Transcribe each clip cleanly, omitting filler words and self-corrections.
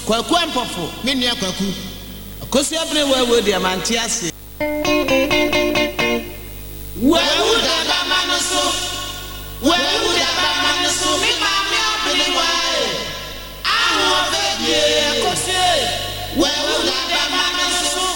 kwaku ampofo me nua kwaku akosi abere wawo di amante ase wawo da bama no so me mama abele wae aho fedie akosi wawo da bama no so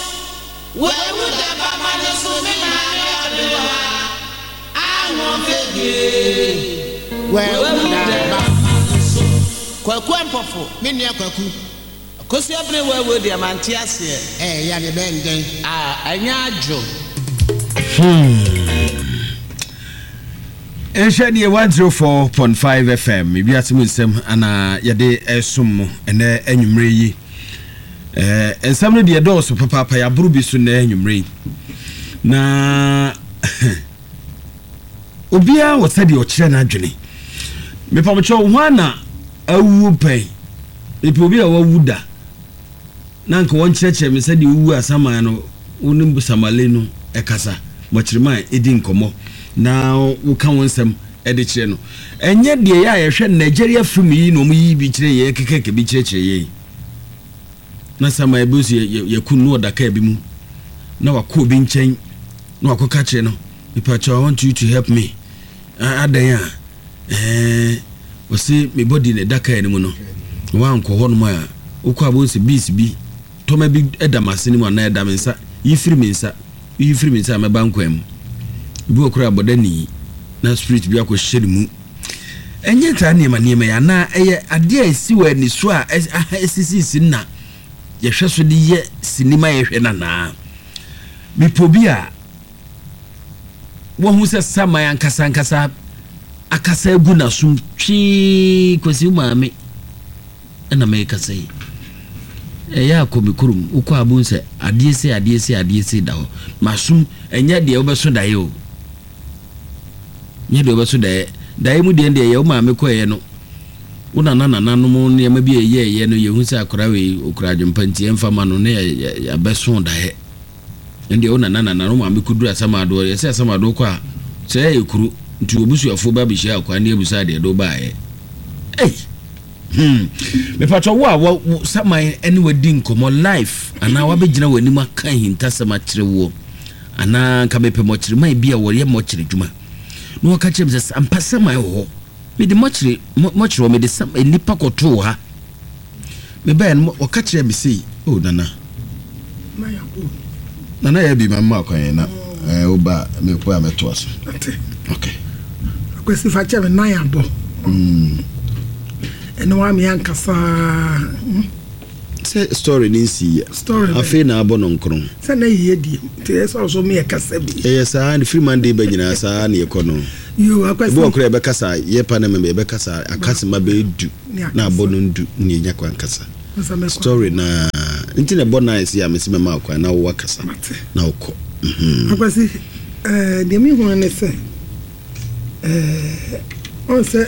me mama abele wae aho fedie wawo da bama kwaku ampofo me nua kwaku akosi abere wawo di amante ase ya de benden anya adwo Eshadi 104.5 FM ibi atimu nsem ana yade esum ene enwumre yi ensam no de dɔɔso papa ya buru bi so na enwumre na obia wotade ɔkyerɛ na adwene me pamcho ho na awu pai epi obia wawu da na nka won kyerɛkyerɛ me sɛ de wu asama no wonim busamale no ekasa mokyerema edi nkomo na woka wonsem ede kire no enye de ya yehwe Nigeria film yi no mu yi bi kire ye kekeke bi kire ye na sama ebusu yakunu odaka bi mu na wako bi nchen na wakoka kire no ipacho I want you to help me adan we see me body ne daka ene mu no wa nko ho no ma ukọ abonse bis bi toma bi edamase ni mu na edamensa yifiri mensa me bankwam bi okura abodani na spirit bi akɔhyɛ mu enye ta niema ya na eye ade a esi wa ni so a esisi na yehwɛ so de ye sinima yehwɛ na mipobi a wo hu sɛ sama ya nkasa akasa egu na so twi kwasi maame na me kasa yi ya komikurum ukọ abunse adie da ho masum enya de obeso dae o nye de obeso dae mu de ye o ma me koye no una nana no mu ne ma bi ye no ye hu se akora we okura dwempanti emfa ma no ne ya beso dae ende una nana no ma me kudura sama do ye se sama do kwa se ye kuru nti obusuafo ba bi hia akwa ne ebusa de do ba ye me pacho wa samai anyway din komo life ana wa begina wani maka hinta sama kire wo ana ka mepe mo kire mai bia wo ye mo kire djuma no ka kire se ampa samai ho me de mo kire wo me de samai nipa koto ha me ba en o ka kire me sei o nana ya bi mama akwan na o ba me ko a meto aso okay akwesi fa kire na ya bo and wa me ankasa say story ni si story afi na abo no nkron say na yedi te so me kasa bi sa and free man dey ba nyina sa na ekono yo akwasi bo okra be kasa ye pa na me be kasa akase ma be du na abo no ndu ni nya kwa nkasa story na ntina bo nice ya me se me ma kwa na wo kasa na ukọ akwasi de mi ho ne se on se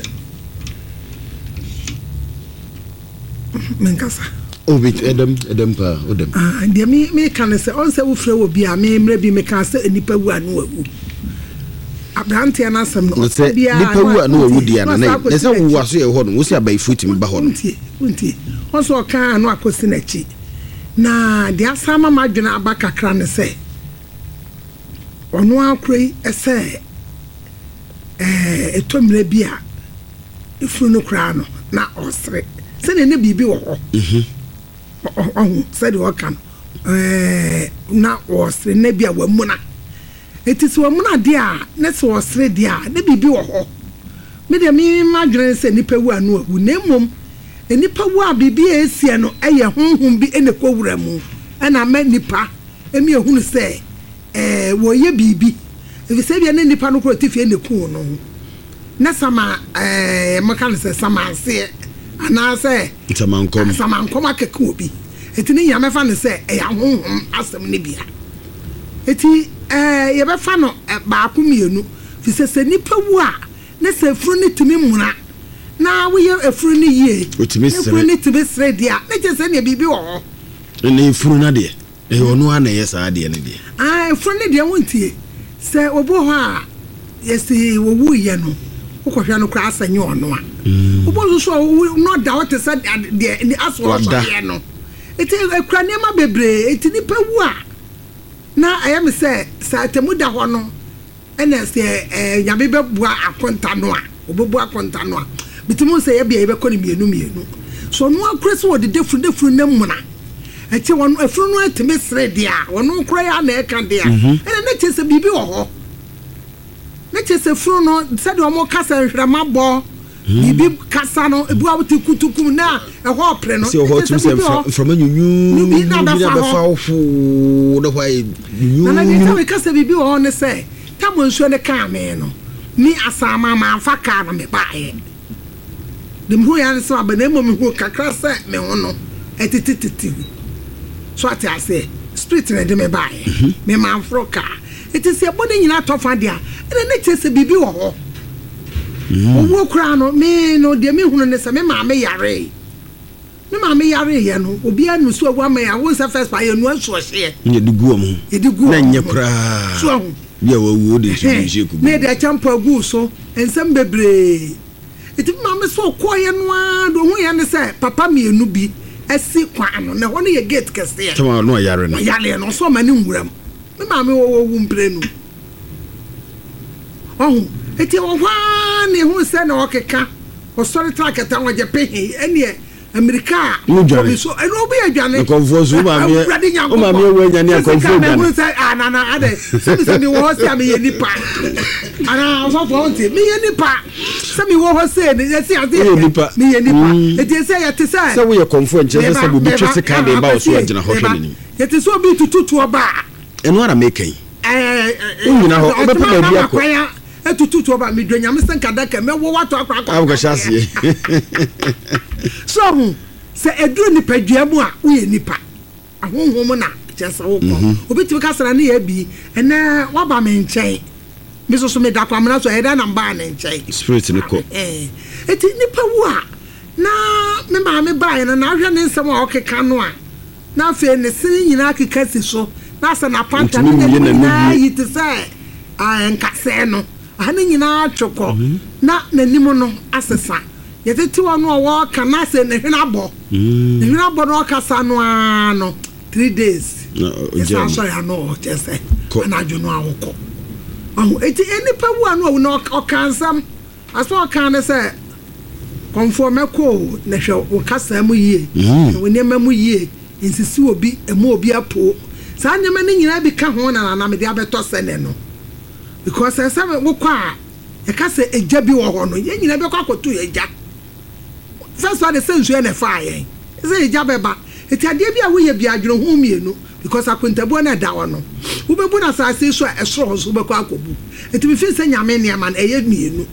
menkasa obit edem pa odem de me kan se on se wo frɛ wo bia me mra bi me kan se nipa wu anu wu abrante na asem no bia nipa wu anu wu dia na ne se wo aso ye ho no wo si abai futi me ba ho no unti on so kan anu akosi na chi na de asama madwena abaka kra ne se ono akroi ese etomre bia ifuru no kra no na osre se ne bibi wo ho se de okan na osre ne bia wa muna etisi wa muna de a ne se osre de a ne bibi wo ho me de mi madwene se nipa wu anu awu na mom nipa wu a bibi esie no eye honhom bi ene kowura mu ana ma nipa emi ehunu se wo ye bibi ebi se bia ne nipa no kro tifie ne ku no na sama makan se sama se ana se samankom akeke obi eti ni yame fa ne se ya honhom asem ne bia eti ye be fa no ba ku mienu fi se nipa wu a ne se furu ne timi muna na wo ye efuru ne yie efuru ne timi sre dia ne je se ne bibi wo ho ne furu na de onu ana ye sa de ne de efuru ne de wontie se obo ho a yesi wo wu ye no ukohwa no kra asanyo ono a Obo so no doubt said the aso so no. It is a cranium bebre, it nipa wu a. Na I am say satemu da ho no. Ena say nyame bebua akonta no a. Obobu akonta no a. Bitimu say e bia e be kɔ ne mienu. So no akreso wo de defru na mu na. Eti won afru no atime sre dia wono kura ya na eka dia ene ne chese bibi wo ho ne chese fru no se de omo kasa hwrama bo bibi kasa no ebu awti kutukum na e ho pre no se ho tum se from anyunyu bi na be fa ofu do why nyunyu na ne se kasa bibi wo ne se tamo nsuo ne ka me no ni asama ma fa ka na me baaye dem ho ya ne se abana mo me ho kakra se me ho no etitititi so ati ase spirit na de me bae me man froka it is your body nyina tofa dia ene ne chese bibi wo ho owo kra no me no de me hunu ne se me ma me yare ye no obi anu so awu ama ya wo se first pa ye no aso hye nye dugu omo na nye kra so ho bia wo de hye ku me de champa gu so ensem bebre eti ma me so koye no a do hu ye ne se papa me enu bi esi kwano na hono ye gate kese ya tama no yare no so mani nwuram me ma me wo mprenu eti wo hwa ne hu se na okeka o sorry track ta wo je pehi ene America so eno obi adwane konfo so ma me wo anyane konfo adwane se na ade se mi wo se am ye nipa ana so for onti me ye nipa se mi wo ho se ne se ade me ye nipa eti se ya te se wo ye konfo enche se bobi twese kan de ba so agina ho hwe ni yeti so bi tututu oba eno ara mekan nyina ho obepa na bi akọ etututu oba mi dwanya me senka daka me wo wato akwa abgo hyasie so se edu nipa dwam a wo ye nipa ahonhom na kyesa wo ko obiti ka sara ne ya bi ene waba me nchen me so me da kwa me na so eda na mba na nchen spirit ne ko eti nipa wu a na me ma me ba na ahwe ne nsem a okeka no a na fe ne sin nyina keka si so na sa na panta na yiti se nkase no ahane nyina atwoko na nanim no asesa yeteti wono wo kana se ne hwenabo no kasa no ano 3 days yesa so ya no chese na dwono awoko eti enipa wu anu no okansam aso kan se conform ko na hwe wo kasa mu yie wo nema mu yie insisi obi emu obi apo sa nyama ne nyina bi ka ho na me de abeto sene no because some wo kwa e ka se eja bi wo ho no ye nyina be kwa akoto eja first one the sense you na fa ye say eja beba eti ade bi a wo ye bi adworo hu mienu because akontabu na da wo no wo bebu na sase so esoro so be kwa akobu eti bi fi se nyame ne man eye mienu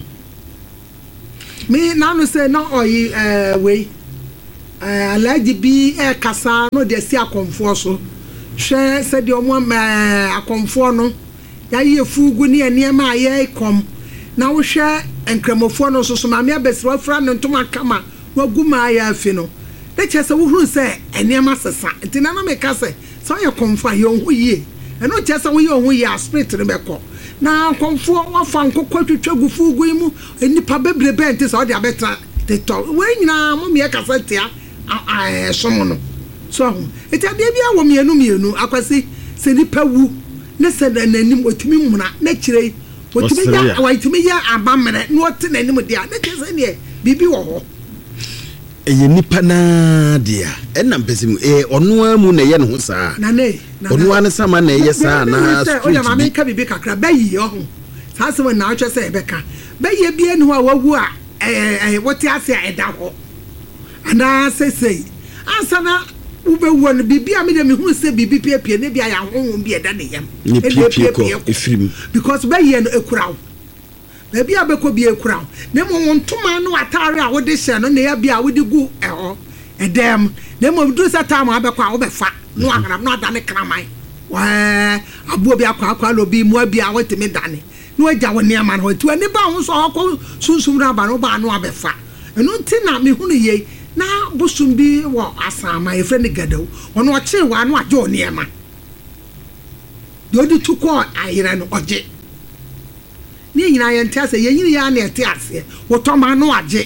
me na no say na oyi we alaji bi e kasa no de si akonfo so hwe se de omo akonfo no ya ye fugu ne eniema aye kom na wo hwe enkramofo no so ma me abesra fra no ntoma kama waguma ya afi no de chese wo huru se eniema sesa ntina na me ka se so ye komfa ye ohu ye eno chese wo ye ohu ye spirit ne beko na komfo wafa nkokwa twetwa gu fugu imu enipa bebre bente so de abetra teto we nyina mo me ka se tia somo no so eti ade bia wo mienu akwasi se nipa wu ne se na nanim otimi muna na kire otimi ya waitimi ya abamere no ote nanim dia na kese ne bibi wo ho eye nipa na dia enna mpesimu ono amu na ye ne ho saa na ne ono an sama na ye saa na o ya mama ka bibi kakra bayi yo ho saa se na atwe se ebeka bayi bia ne ho a wawu a wote ase a eda ho ana se asana ube won bibia me de me hu se bibi piepie ne bia ya honhom bi eda ne yam e piepie efrim because bayi no ekurawo na bia beko bi ekurawo ne mo ntoma no atare a wo de hye no ne ya bia wo de gu eho edem ne mo du sa time abeko a wo be fa no agram no adane kraman wa abuo bi akwa lo bi mu abia wo temi dane no agya wo ne ama no tu ani ba ho so akọ sunsum na ba no ba no abefa eno ntina me hu ne ye na busum bi wo asama e friend gadaw ono oche wa no ajo niema do di tuko ayira no oje ne nyina yɛ nte ase yɛ nyini ya na ɛte ase wotɔma no agye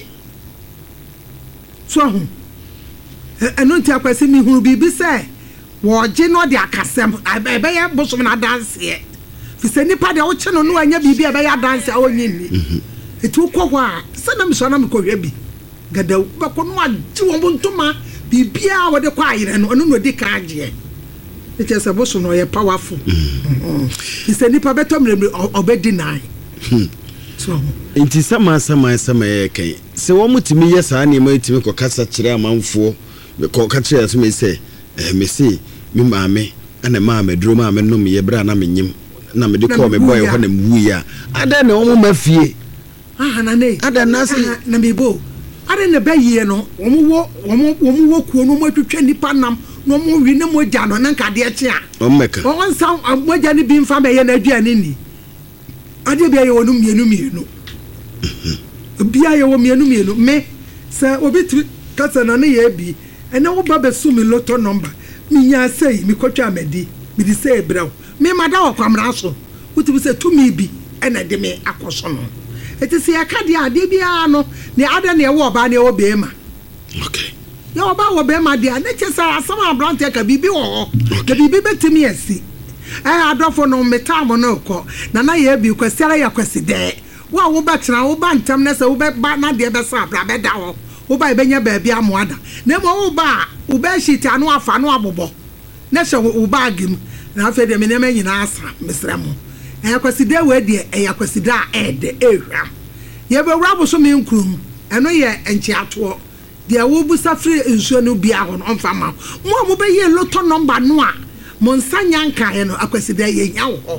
so ho ɛno nti akwasi mi huru bibi sɛ wɔgye no de akasɛm ɛbɛyɛ bosom na danseɛ fisɛ nipa de woche no no anya bibi ɛbɛyɛ danse a onyi ni eti wokɔ hɔ a sɛ na mesɔ na mekɔhwɛ bi gada bɛkɔ no agye wɔn ntoma bibia wɔde kɔ ayerɛ no ɔno no di ka agye ɛkyɛ sɛ bosom no yɛ powerful fisɛ nipa bɛtɔ mmerɛ ɔbɛdi nan so nti sama yɛ kan sɛ wɔn mutumi yɛ saa nneɛma yɛtumi kɔ kasa kyerɛ amanfoɔ kɔ ka kyerɛ so me sɛ mesi me maame ana maame duro maame no me yɛbra na menyim na me de kɔ me boy hɔ na mu ya ada na wɔn ma fie na ne ada na se na me bo ada na bɛyie no wɔn wo kuo no mo atwitwa nipa nam no mo wi ne mo gya no na nkade ɛkye a wɔn mɛka wɔn nsa mo gya ne bi mfa bɛyɛ na aduane ni ade bia yɛ wɔn mienu bia yɛ wɔn mienu me sɛ obi tu kasa na ne yɛ bi ɛna wo ba bɛso me lotto number me nya sei me kɔtwa amadi me di sei braw me mada wɔ kwamra so wotibi sɛ tumi bi ɛna de me akɔso no eti sɛ yɛka de ade bia no ne ada ne ɛwɔ ba ne ɛwɔ bɛɛma okay yɛ ɔba wɔ bɛɛma de a ne kyɛ sɛ asɛm abrante ka bibi wɔ hɔ na bibi bɛtumi asi adɔfo no metam no kɔ na na yɛ bi kwasiara yɛ kwasi dɛ wo wo bɛtena wo ba ntam na sɛ wo bɛba na de bɛsa abra bɛda hɔ wo ba bɛnya baabi amoada na mo wo ba wo bɛ hiti ano afa no abobɔ na hyɛ wo ba agim na afɛ de me ne nyina asa mesrɛ mo kwasi dɛ we de kwasi dɛ a ɛde ehwa yɛ bɛ wura bo so me nkrum ɛno yɛ enchiatoɔ de wo bu safri nsuo no bia hɔ no ɔmfa ma mo bɛ yɛ lotto number no a mo nsa nyanka yɛ no akwasi dɛ yɛ nya wo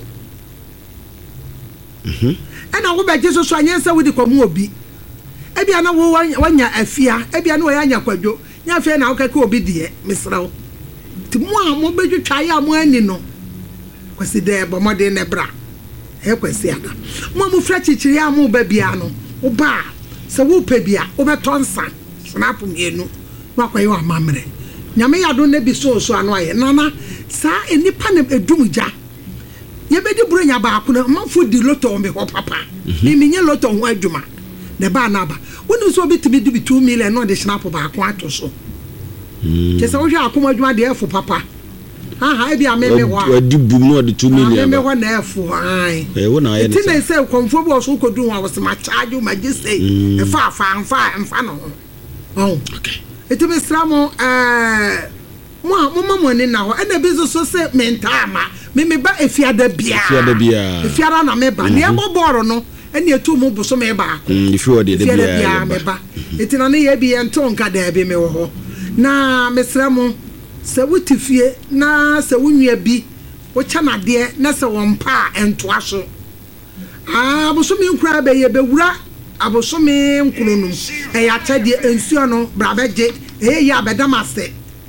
hɔ ɛna wo bɛ gye so anyɛ sɛ wo de kɔmo obi ebia na wo wanya afia ebia na wo yanya kwadwo nya afia na wo keke obi de mesrawo ti mo a mo bedwitwa ya mo ani no kwasi dɛ bɔ mɔde ne bra kwasi ada mo fra chichiri a mo ba bia no wo ba sɛ wo pɛ bia wo bɛ tonsa snap mienu na akɔyɛ wa mamre nyame yado na bi so ano ayɛ nana saa enipa na edumja yebedi buru nya ba akuna manfo di lotto me ho papa me nye lotto ho adwuma ne ba na ba wonu so bitimi di 2 million no de snap ba akon ato so ke se wo hwa akoma adwuma de efo papa e bia me ho a di bum no de 2 million me ho na efo ai wo na ayɛ ne ti na se konfo bo so kodu ho wo se ma charge ma je sei e fa no ho okay eti me stramo mo mama ni na ho e na bi so se menta ma me ba efiada bia efiada na me ba ne boboro no ene etu mu buso me ba ifi odi de bia me ba eti na ne ye bi ento nka da bi me wo ho na me stramo se wutifie na se wunua bi wo chana de na se won pa ento aso buso me nkura be ye be wura aboso me nkununum e ya chade ensuo no bra beje e ya bedamase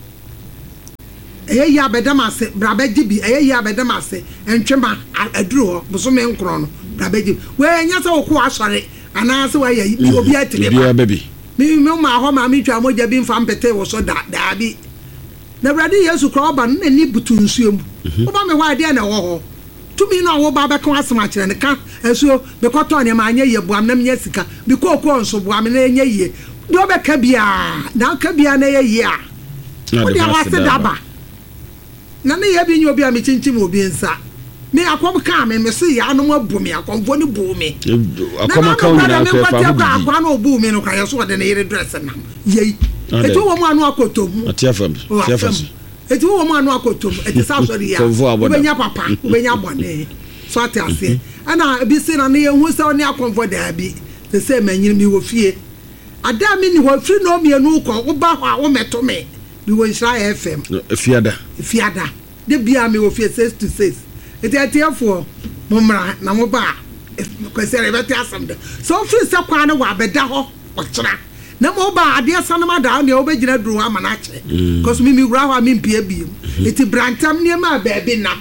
ya bedamase bra beje bi ya bedamase entwema aduro boso me nkro no bra beje we nya se wo ko asore ana se wa ya obi atire ba baby mi ma ho ma mi twa moja bi mfa mpete wo so da bi na brade yesu kro ba na ni butu nsuo mu wo ba me wa de na wo ho tumi na wo ba be kan asema kire ne ka esuo be koto ne ma anya ye buam na me sika bi kokko nso buam na anya ye do be ka bia na ka bia na ye ye a wo de wa se daba na ne ye bi nyi obi a me chinchim obi nsa me akom ka me se ya no abu me akomfo ne bu me akoma ka onyina ka akwa na obu me no ka ye so de ne yere dress na ye eto wo mu anu akotom atiafam eti wo ma anu akotom eti sa sori ya obenya papa obenya bone so ate ase ana bi se na ne ye hu se oni akomfo da bi se manyin mi wo fie ada mi ni wo firi no mienu ko wo ba ho a wo meto me bi wo Nhyira FM fiada de bia mi wo fie 6 to 6 eti atiafo mo mra na mo ba kwesere beti asam de so firi se kwa na wa beda ho wo kira na mo ba ade sanama da ne obegina duru ama na che cause mi wura ho mi mpie biem eti brantam ne ma ba bi na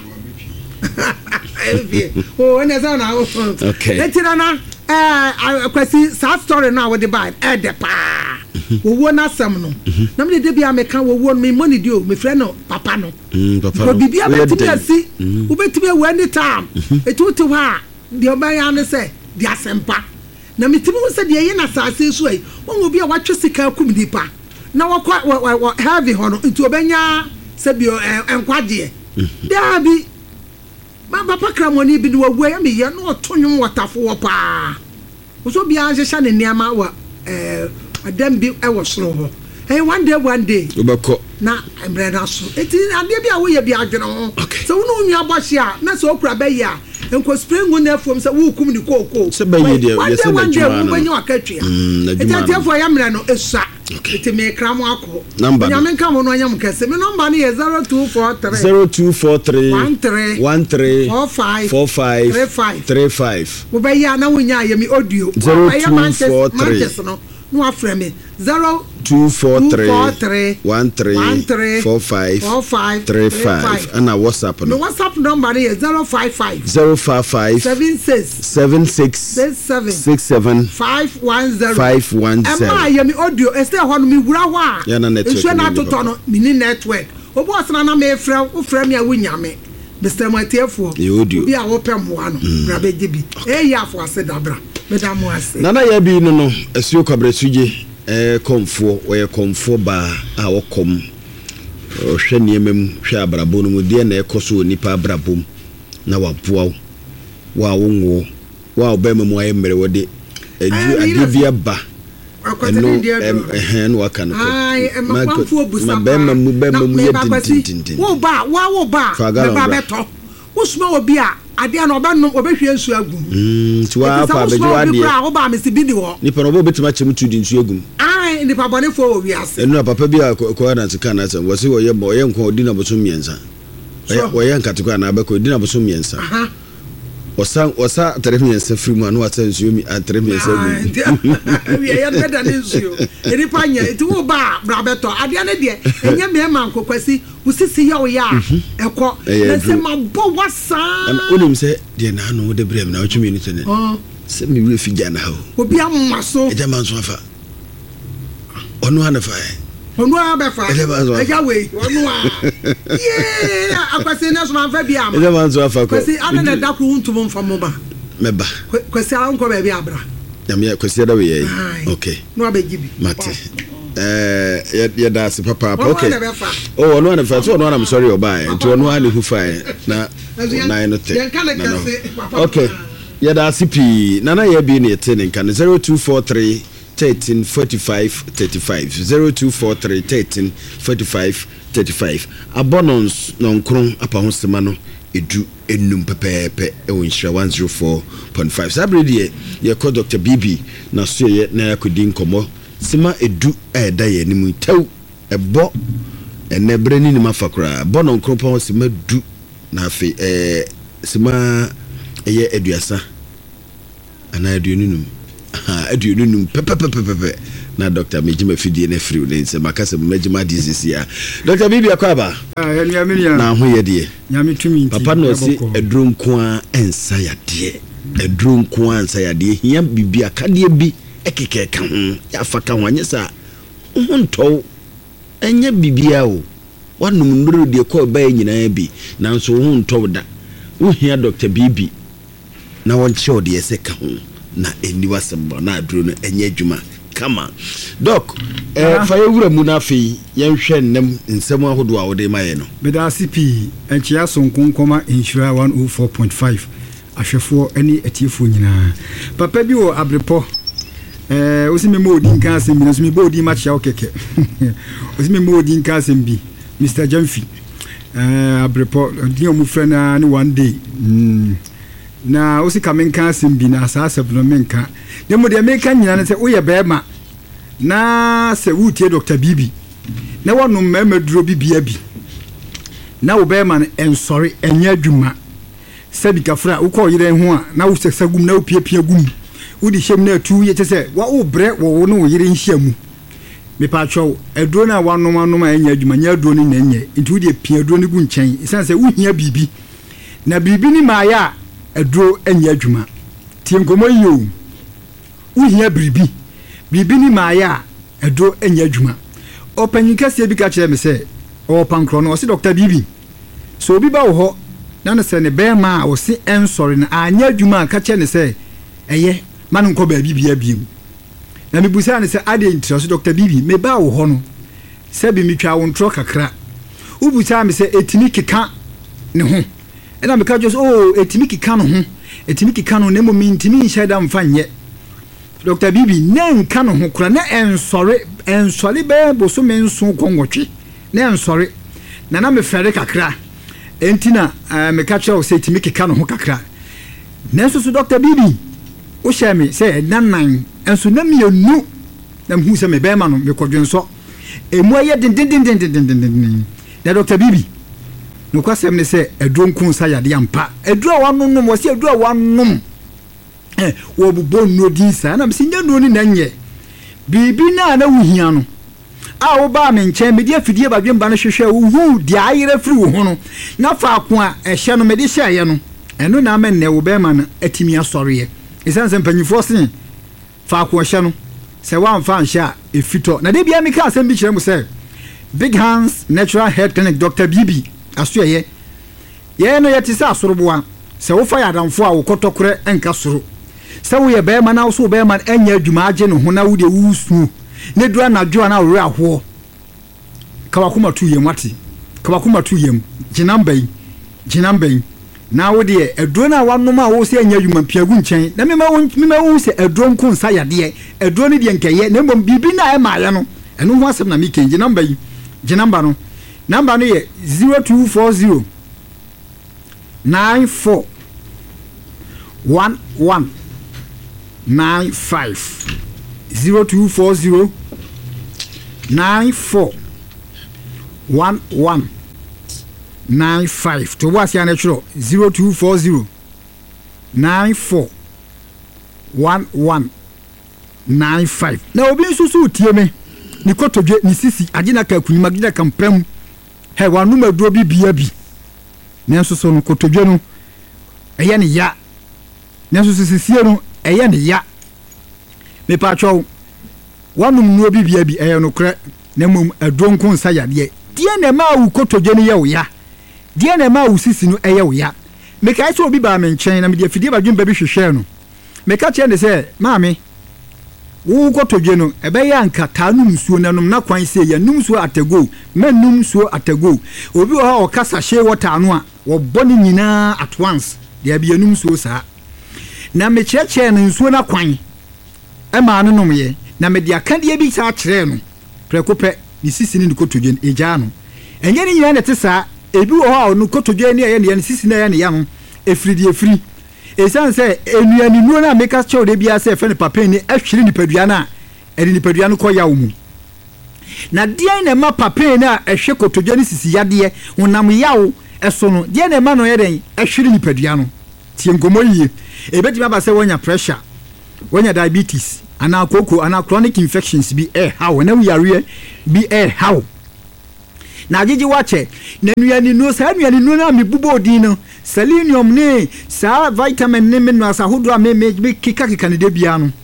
oh ene za na okay eti na kwasi sa story na wo de ba de pa wo na sam no na me de bia me kan wo me money dio me frɛ no papa no papa ko bibia betimi asi wo betimi wo any time eti wo te ho a de oba ya ne se di asempa na mitimi wo se de ye na saase so ai won obi a watwe sika kum nipa na wo heavy hono nti obenya se bi enkwaje da bi ma papa kramoni bi no wagu ya me ye no tonwom wotafo wo pa wo so bia hyehyɛ ne niama wa adam bi e wo soro ho hey one day obako na embreda so eti ade bi a wo ye bi adwene ho so wo no nwa bɔhye a na so okura ba yi a enko springu na afom se wo kum ni kokoo se ba yi de ye se na juma no banya wakatwa eti atefo ya mra no esua eti me kram akọ nya me nka mo no anya mo kese me number no ye 0243 13 45 wo ba ya na wo nya ye mi audio 0243 no afre me 0243 13 45 and a WhatsApp no. The WhatsApp number is 055 76 510. Emma yemi audio este ho no mi wura ho a. Ya na network. Nso na toto no mini network. Obo osana na me frɛ wo frɛ me a wunyame. Mr. Matiefo. Bi a wo pem ho ano. Bra be gibi. Ya afo ase dabra. Madam ase. Nana ya bi no asuo kwabresuje komfo oye komfo ba a wokom hwe niemem hwe abrabo no mu de na ekoso onipa abrabom na waboa wa wonwo wa obema mu aye mere wode adu bia ba no no waka no ma bema mu ye tintintin wo ba ba beto wo suma obi a ade na obanu obehwe nsu agum tiwa pa bejo ade wo ba me sibi di wo nipa no obetima chemu tudi nsu agum nipa bone fo wo wiase enu papa bi ko na tika na se wo se wo ye bo ye nko odi na boso miensa wo ye nkatiko na abeko odi na boso miensa osa tere miensa free mu anu ata nsu mi tere miensa agum we ye beda na nsu nipa nya ti wo ba bra beto ade na de enya me ma nkokwasi usisi ya wo ya eko na se ma bo wasa onim se de na no de brem na otwemi ni tene se mi we figya na ho obi amaso eja man so afa onu anafa onu abefa eja we onu a akwase na so man fa bi ama eja man so afa ko kwasi ana na da ku ntum mfamo ba meba kwasi ala nko ba bi abra na me kwasi da we ye okay no abegibi mate ya da se papa okay oh onu anafa so onu am sorry obai nti onu ani hu fa na na no te okay ya da sipi nana ya bi ne te ne kan 0243 13 45 35 0243 13 45 35 abonons nonkron apa ho sema no edu enum pepepe e wonhira 104.5 sabredi ye ko Dr. BB na so ye na yakodi nkomo sema edu da ye nimu tew ebo enebre ni ma fakra bononkron pa ho sema du na afi sema eye eduasa ana eduninum aduonum pepepepepe na Dr. Mejima fidie na free ne se makase Mejima disease ya Dr. Bibi akwaba na ho ye de nyame tumi nti papa no si edronko a ensa yade edronko a ensa yade hia bibi akade bi ekeke ka ho ya faka ho anyesa ho nto enya bibia o wanum nduru de ko ba nyina bi nanso ho nto da wo hia Dr. Bibi na won che ode ese ka ho na eniwa semba na aduro no enye adwuma kama doc fa yewura mu na afi yenhwe nnem nsem ahodo a wode maye no beda CP enchia sonkonkoma insura 104.5 ahwefo ani atiefo nyina papa bi wo abrepo osime modi nka asem bi na so me bodi ma chia okeke osime modi nka asem bi Mr. Jamfi abrepo di omu frena ni one day na osi kamenka simbi na asase blomenka demo de menka nyina ne se woye bema na se wutie Dr. Bibi na wonu mema duro bibia bi na wo bema no ensori enya adwuma sabi kafra wo ko yire ho a na wo seksa gum na wo piepie gum wo di hyem na atu ye se wa wo bre wo no wo yire nhyiamu me pa twa aduro na wanom a enya adwuma nya aduro ni na enye nti wo di pie aduro ni gu nchen isan se wo hia bibi na bibi ni ma ya aduro enya adwuma tie nkomo yo uhia bibi ni maaya aduro enya adwuma opanyinka se bi ka kire me se o pankro no o se Dr. Bibi so obi ba wo ho na no se ne be ma o se ensori na anya adwuma ka kire ne se ɛyɛ ma no nkɔ baabi bia biem na mebusa ne sɛ ade ntira so Dr. Bibi me ba wo hɔ no sɛ bi metwa wo ntro kakra ubusa me sɛ etimi keka ne ho ɛna meka jo so etimi keka no ho etimi keka no nemo mi ntimi nhyɛ da mfa nyɛ Dr. Bibi na nka no ho kora na ensɔre bɛ boso me nso kɔnwɔtwe na ensɔre na me fɛre kakra entina meka kyerɛ wo sɛ etimi keka no ho kakra na so Dr. Bibi wo hyɛ me sɛ nanan enso na me enu na mhu sɛ me bɛ ma no me kɔdwenso emu ayɛ den na Dr. Bibi no kwasɛm ne sɛ aduro nko sa yade ampa aduro wanom wɔ sɛ aduro wanom wo bubo no din sa na msi nya no ni na nyɛ bibi na wuhia no a wo ba me nkyɛn me dia fidie badwemba no hwehwɛ wo hu dia ayere firi wo ho no na fa ko a ɛhyɛ no me de hyɛ no ɛno na ama ne wo bɛ ma no atimi asɔreɛ esan sɛ mpanyifo sen fa ko hyɛ no sɛ wa mfa nhyɛ a efitɔ na de bia me ka asɛm bi kyerɛ mo sɛ Big Hands Natural Health Clinic Dr. Bibi asoye ye no yete sa asoroboa se wo fa yadamfo a wo kotokore enka soro se wo ye be ma na wo so be ma enya adwuma age no ho na wo de wusu ne dura na dwo na wo aho ka wakoma tu yem wate ka wakoma tu yem ginambai na wo de eduro na wanom a wo se enya adwuma piagu nkyɛn na me ma wo se eduro nko nsa yade eduro ne de nkɛye na mbom bibi na e ma ye no eno ho asɛm na me ken ginambai number no ye 0240 94 11 95 0240 94 11 95 to was ya natural 0240 94 11 95 na obi nsusu tie me ni kotodwe ni sisi agina ka kunima agina kampam he wanu maduro bibia bi nenso so no kotodwe no eye ne ya nenso sisie no eye ne ya me pa twa wanu nuo bibia bi eye no kre na mum adronko nsa yade die na ma wu kotodwe no ye wo ya die na ma wu sisi no eye wo ya me kai so obi ba me nchen na me de fidie badwemba bi hwehwe no me ka che ne se maame wo kotodwe no ebe ya nka tanum nsuo nanom na kwan se ya num nsuo atago manum nsuo atago obi wo ha okasa hye water no a wo boni nyina at once de bia num nsuo saa na me cheche no nsuo na kwan e ma no nom ye na me de akade bi saa kire no prekope ni sisi ni kotodwe no eja no enye ni nyina ne te saa ebi wo ha no kotodwe ne ye ne sisi na ye ne ya no efiri esan se enuani nuo na meka chew de bia se fe ne papa ni ahwiri ni padua na eri ni padua no koya wo mu na dia na ma papa na ehwe kotodwa ni sisi yade wonam yawo eso no dia na ma no ye den ahwiri ni padua no tie ngomo yie ebeti ba se wonya pressure wonya diabetes ana koko ana chronic infections bi how na we are bi how na agigi wache na nuani nuo sa nuani nuo na mebubo odin no selenium ne sa vitamin ne minerals ahodo a me kika ne de bia no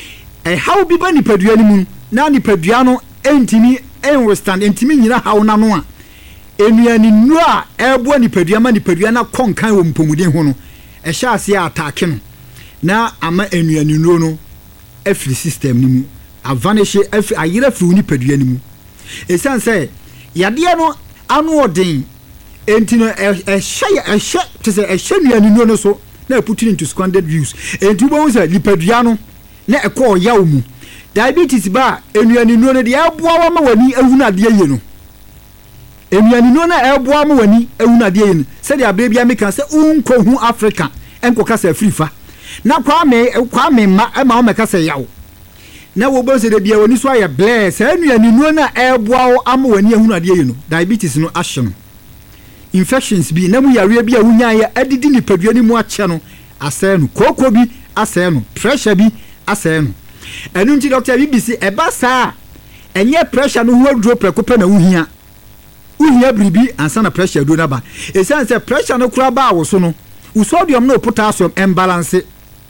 how bi ba ni padua ni mu na ni padua no entimi withstand entimi nyina how na no a enuani nuo a ebo ni padua ma ni padua na konkan wo mpomuden ho no hye ase atake no na ama enuani nuo no every system ni mu avanish every ayira fru ni padua ni mu esan say yade no anu odin entino ehye tese ehye nuani nuo no so na put it into squandered views enti bo say lipadua no na ekọ yawo mu diabetes ba enuani nuo no de eboa wa ma wani ehunu ade ye no enuani nuo na eboa ma wani ehunu ade ye no se de abre bia meka se unko hu Africa enko kasa afrifa na kwa me ma o meka se yawo na wo bo se de bia woni so aye bless enuani nuo na eboa wo ama wani ehunu ade ye no diabetes no ahye no infections bi na mu yare bi a wunya ya adidi ni padua ni mu ache no asɛ no koko bi asɛ no pressure bi asɛ no enu nti Dr. BBC eba saa enye pressure no ho aduro prekope na wuhia bribi ansa na pressure do na ba esan se pressure no kura ba wo so no sodium no potassium imbalance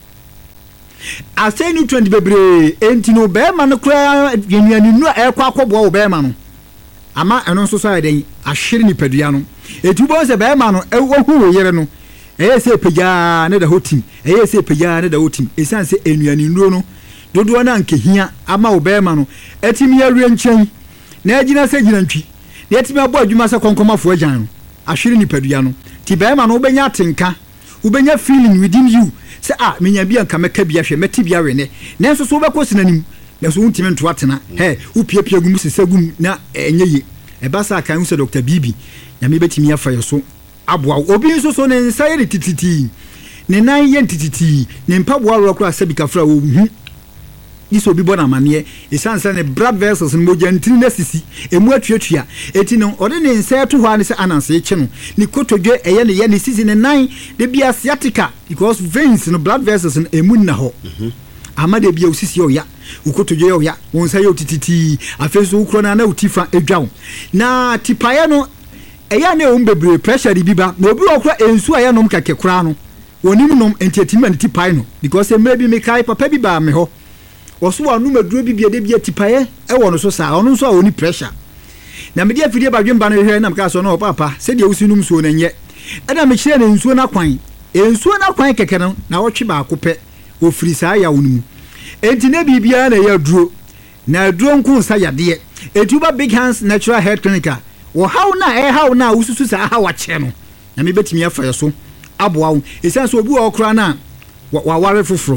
asɛ nutrient bebre enti no be ma no kura yenuani nu ekwa akobo wo be ma no ama eno nso so ayeden ahwere ni padua no etubo se be ma no ewu yere no ɛyɛ sɛ pagyaa ne da hɔ tim ɛyɛ sɛ pagyaa ne da hɔ tim ɛsiane sɛ enuane nnuro no dodoɔ no ankehia ama wo bɛrima no ɛtumi awie nkyɛn na agyina sɛ gyina ntwi na ɛtumi abɔ adwuma sɛ kɔnkɔmafoɔ agyan no ahwere nipadua no ti bɛrima no wobɛnya atenka wobɛnya feeling within you sɛ menya bi anka mɛka bi ahwɛ mɛte bi awe ne nanso so wobɛkɔ sinanim na so wontimi nto atena wopiapia gu mu sesa gu na ɛnyɛ ye ɛba sɛ akan wo sɛ Dr. Bibi nyame bɛtumi afa yɛ so aboa obi nso so ne nsa yɛ tititi ne nan yɛ tititi ne mpaboa wɔ kora sɛ bikafra wo hu iso obi bɔ na amaneɛ ɛsiane sɛ ne blood vessels no mogya ntiri na sisi ɛmu atuatua ɛti no ɔde ne nsa to hɔ a ne sɛ ananse ɛkye no ne kotodwe ɛyɛ ne yɛ ne sisi ne nan de bia sciatica because veins no blood vessels no ɛmu nna hɔ ama de bia osisi ɔya ukotodwe ɔya wɔn nsa yɛ otititi afei so wokoro na wotifa ɛdwa wo na tipaeɛ no ɛyɛ ne wɔn bebree pressure de bi ba na obi ɔkora ensu a yɛ nom kɛkɛ koraa no wɔnim nom entiatima ne tipae no because mmerɛ bi mekae papa bi baa me hɔ wɔso wɔ anum aduro bi bia de bia tipaeɛ ɛwɔ no so saa ɔno nso a ɔni pressure na mede afidie badwemba no hwɛ na meka so no papa sɛdeɛ wosi num so no nyɛ ɛna mekyerɛ ne nsuo no akwan nsuo no akwan kɛkɛ no na wɔtwe baako pɛ ofiri saa yawo no mu enti na biribiara na ɛyɛ aduro na aduro nko nsa yadeɛ enti ba Big Hands Natural Health Clinic wɔhaw na ɛhaw na wosusu saa ha wakyɛ no na mebɛtumi afa yɛ so aboa wo ɛsiane sɛ obi wɔ ɔkora no a waware foforɔ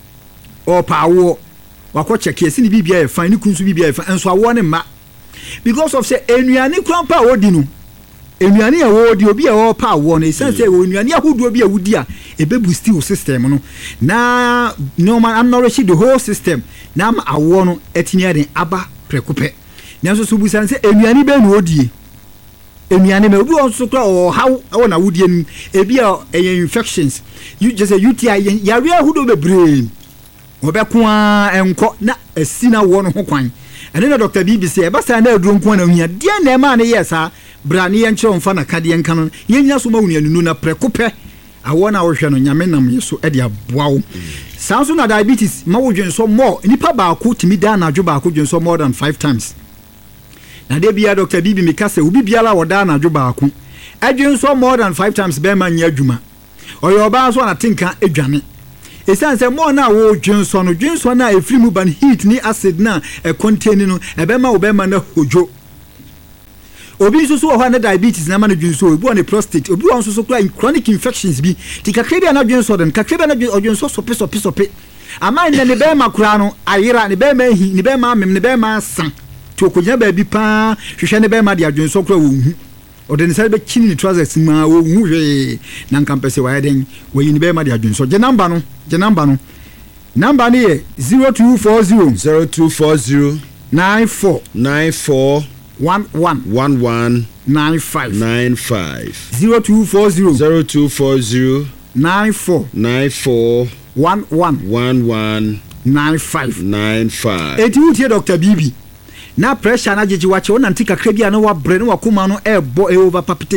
ɔpa awoɔ wakɔ kyɛkɛ si ne bibia yɛ fan ne kunsu bibia yɛ fan nso awoɔ ne mma because of sɛ enuane kura pa a odi no enuane a wɔdi obi a wɔpa awoɔ no ɛsiane sɛ enuane ahodoɔ bi a wodi a ebe boost wo system no na normal nourish the whole system na ama awoɔ no etini ade aba prɛko pɛ nanso so busan sɛ enuane bɛ no odie enuane me obi on so kra ɔhaw ɛwɔ na wodie nim ebi a ɛyɛ infections you just a UTI yare ahodoɔ bebree obɛko a ɛnkɔ na asina wɔ no ho kwan ɛne na Dr. Bibi sɛ ɛbasa na aduro nko na ohia deɛ na ɛma ne yɛ saa bra ne yɛnkyerɛ mfa na kadeɛ nka no yɛnyina so ma wo nuanu na prɛko pɛ awɔ na wohwɛ no nyame nam yɛ so ɛde aboa wo saa nso na diabetes ma wo dwenso more nipa baako timi da na adwo baako dwenso more than 5 times na de bia Dr. Bibi meka sɛ obi biala wɔda na adwo baako adwenso more than 5 times bɛma nya adwuma ɔyɛ ɔbaa so na tenka adwane ɛsiane sɛ mo na wo dwenso na ɛfiri mu ban heat ni acid na contain no ɛbɛma wo bɛma na hodwo obi nso so wɔ hɔ na diabetes na ma no dwenso obi wɔ ne prostate obi wɔ nso so kura chronic infections bi ti kakra bi na dwenso den kakra bi na dwenso sope ama ne bɛma kura no ayera ne bɛma hi ne bɛma amem ne bɛma san to konya ba bi pa hwehwɛ ne bɛma de adwenso kura wo hu ɔde ne sɛ bɛkyini ne trousers ma wo hu hwɛ na nkampɛsɛ wayɛ den wɔyi ne bɛma de adwenso gye number no number ne yɛ 0240 94 11 95 0240 94 11 95 eti wutie Dr. Bibi na pressure na jeje wache wona ntika kakra bia na wabrɛ no wakoma no ɛbɔ over papite